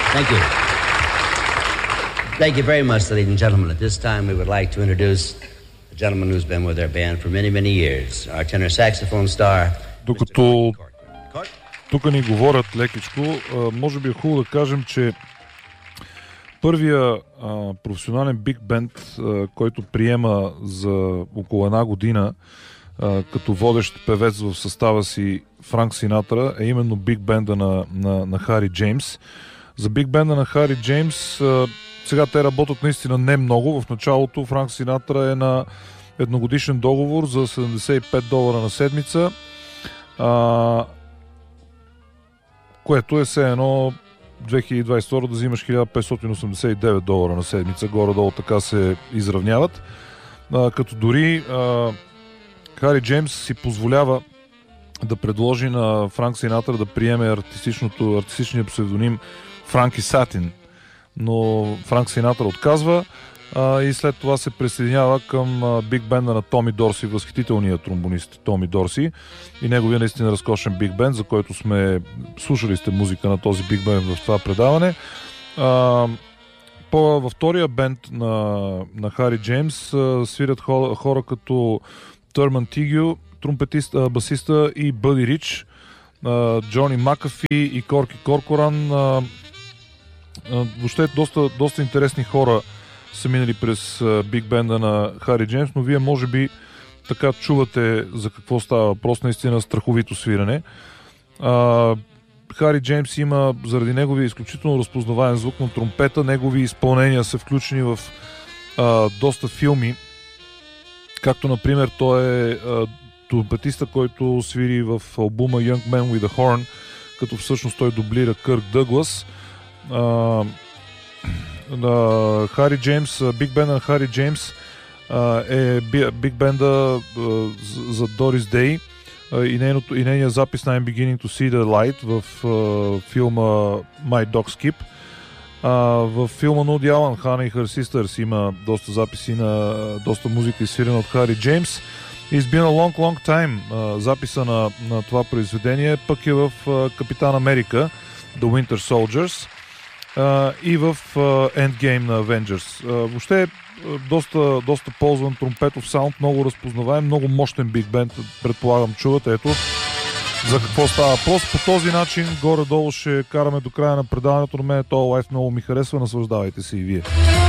Thank you. Thank you very much, ladies and gentlemen. At this time, we would like to introduce a gentleman who's been with our band for many, many years, our tenor saxophone star. Докато тук ни говорят лекичко, може би е хубаво да кажем, че първия професионален биг бенд, който приема за около една година като водещ певец в състава си Франк Синатра, е именно биг бенда на Хари Джеймс. За биг бенда на Хари Джеймс сега те работят наистина не много. В началото Франк Синатра е на едногодишен договор за $75 на седмица, което е все едно 2022 да взимаш $1589 на седмица. Горе-долу така се изравняват. Като дори Хари Джеймс си позволява да предложи на Франк Синатра да приеме артистичния псевдоним Франки Сатин, но Франк Синатра отказва и след това се присъединява към биг бенда на Томи Дорси, възхитителният тромбонист Томи Дорси и неговия наистина разкошен биг бенд, за който слушали сте музика на този биг бенд в това предаване. Във втория бенд на Хари Джеймс свирят хора като Търман Тигю, тромпетист, басиста, и Бъди Рич, Джони Макафи и Корки Коркоран. Въобще доста интересни хора са минали през биг бенда на Хари Джеймс, но вие може би така чувате за какво става въпрос, наистина страховито свирене. Хари Джеймс има заради неговия изключително разпознаваем звук на тромпета, негови изпълнения са включени в доста филми, както например той е тромпетиста, който свири в албума Young Man with a Horn, като всъщност той дублира Кърк Дъглас. Хари Джеймс, биг бенда на Хари Джеймс е биг бенда за Дорис Дей и нейният запис на I'm Beginning to See the Light в филма My Dog Skip. В филма на Уди Алън, Hannah и Her Sisters, има доста записи на доста музика изсвирена от Хари Джеймс. It's been a long, long time. Записа на това произведение пък е в Капитан Америка, The Winter Soldiers, и в Endgame на Avengers. Въобще доста ползван тромпетов саунд, много разпознаваем, много мощен биг бенд, предполагам чувате. Ето за какво става въпрос. По този начин горе-долу ще караме до края на предаването. На мен този лайф много ми харесва, наслаждавайте се и вие.